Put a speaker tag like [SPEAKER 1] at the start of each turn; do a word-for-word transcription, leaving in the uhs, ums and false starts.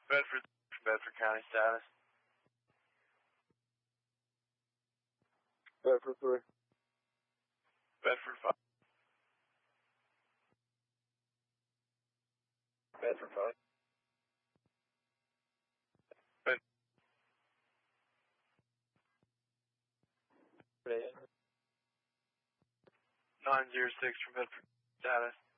[SPEAKER 1] Bedford, Bedford County status.
[SPEAKER 2] Bedford three.
[SPEAKER 1] Bedford five. Bedford five. Bedford eight. nine zero six from Bedford status.